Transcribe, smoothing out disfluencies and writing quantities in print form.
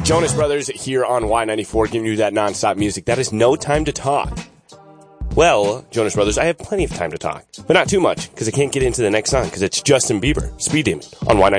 Jonas Brothers here on Y94 giving you that nonstop music. That is No Time to Talk. Well, Jonas Brothers, I have plenty of time to talk, but not too much because I can't get into the next song because it's Justin Bieber, Speed Demon on Y94.